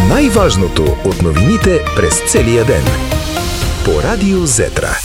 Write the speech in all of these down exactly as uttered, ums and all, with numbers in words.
Най-важното от новините през целия ден. По Радио Зетра.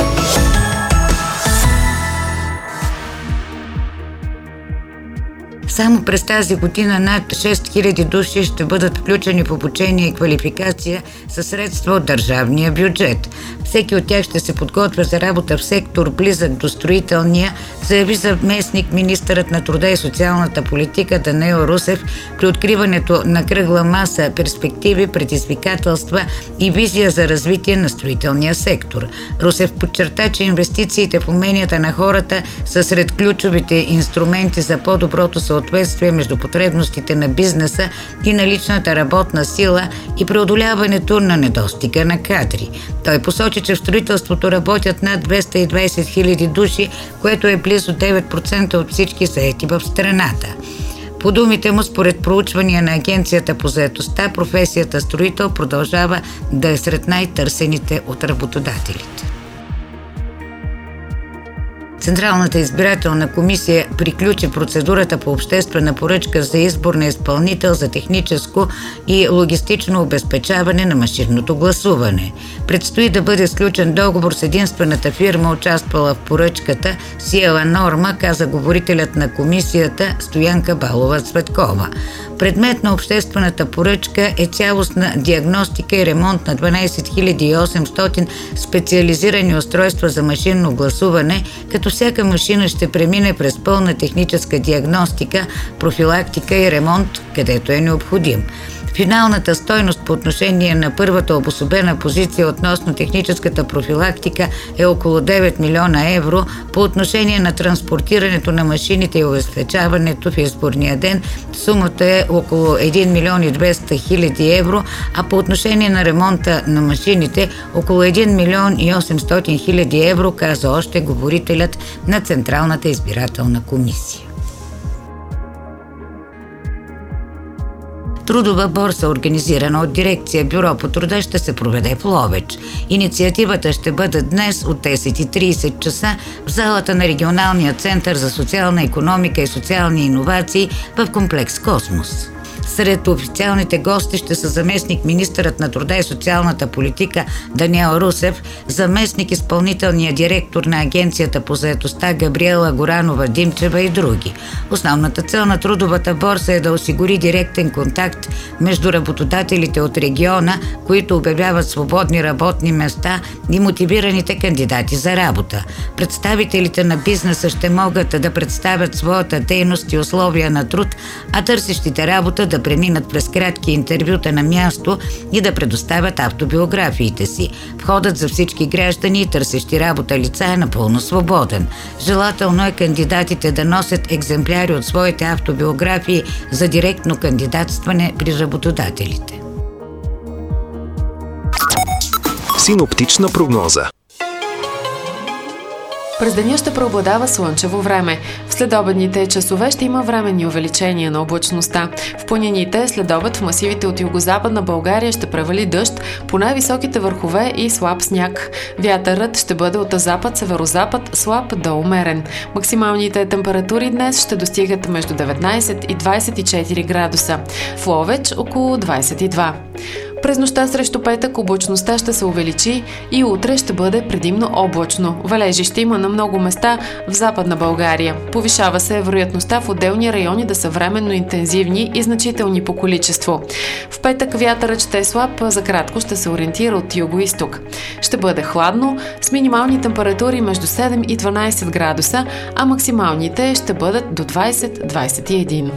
Само през тази година над шест хиляди души ще бъдат включени в обучение и квалификация със средства от държавния бюджет. Всеки от тях ще се подготвя за работа в сектор близък до строителния, заяви заместник министърът на труда и социалната политика Данаил Русев при откриването на кръгла маса перспективи, предизвикателства и визия за развитие на строителния сектор. Русев подчерта, че инвестициите в уменията на хората са сред ключовите инструменти за по-доброто съответствие между потребностите на бизнеса и на личната работна сила и преодоляването на недостига на кадри. Той посочи, че в строителството работят над двеста и двадесет хиляди души, което е близо девет процента от всички заети в страната. По думите му, според проучвания на Агенцията по заетостта, професията строител продължава да е сред най-търсените от работодателите. Централната избирателна комисия приключи процедурата по обществена поръчка за избор на изпълнител за техническо и логистично обезпечаване на машинното гласуване. Предстои да бъде сключен договор с единствената фирма, участвала в поръчката, Сиела Норма, каза говорителят на комисията Стоянка Балова-Цветкова. Предмет на обществената поръчка е цялостна диагностика и ремонт на дванадесет хиляди и осемстотин специализирани устройства за машинно гласуване, като всяка машина ще премине през пълна техническа диагностика, профилактика и ремонт, където е необходим. Финалната стойност по отношение на първата обособена позиция относно техническата профилактика е около девет милиона евро, по отношение на транспортирането на машините и обезпечаването в изборния ден сумата е около един милион и двеста хиляди евро, а по отношение на ремонта на машините около един милион и осемстотин хиляди евро, каза още говорителят на Централната избирателна комисия. Трудова борса, организирана от дирекция Бюро по труда, ще се проведе в Ловеч. Инициативата ще бъде днес от десет и тридесет часа в залата на Регионалния център за социална икономика и социални иновации в комплекс Космос. Сред официалните гости ще са заместник министърът на труда и социалната политика Данаил Русев, заместник изпълнителния директор на Агенцията по заетостта Габриела Горанова-Димчева и други. Основната цел на трудовата борса е да осигури директен контакт между работодателите от региона, които обявяват свободни работни места, и мотивираните кандидати за работа. Представителите на бизнеса ще могат да представят своята дейност и условия на труд, а търсещите работа да преминат през кратки интервюта на място и да предоставят автобиографиите си. Входът за всички граждани и търсещи работа лица е напълно свободен. Желателно е кандидатите да носят екземпляри от своите автобиографии за директно кандидатстване при работодателите. Синоптична прогноза. През деня ще преобладава слънчево време. В следобедните часове ще има временни увеличения на облачността. В планините следобед в масивите от югозападна България ще превали дъжд, по най-високите върхове и слаб сняг. Вятърът ще бъде от запад-северозапад, слаб до умерен. Максималните температури днес ще достигат между деветнадесет и двадесет и четири градуса. В Ловеч около двадесет и два. През нощта срещу петък облачността ще се увеличи и утре ще бъде предимно облачно. Валежи ще има на много места в Западна България. Повишава се вероятността в отделни райони да са временно интензивни и значителни по количество. В петък вятърът ще е слаб, за кратко ще се ориентира от юго-исток. Ще бъде хладно, с минимални температури между седем и дванадесет градуса, а максималните ще бъдат до двадесет до двадесет и един.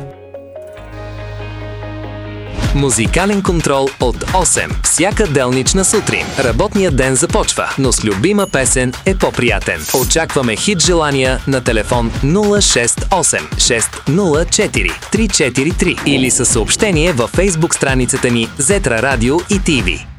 Музикален контрол от осем. Всяка делнична сутрин. Работният ден започва, но с любима песен е по-приятен. Очакваме хит желания на телефон нула шест осем шест нула четири три четири три или със съобщение във фейсбук страницата ни Зетра Радио и ТВ.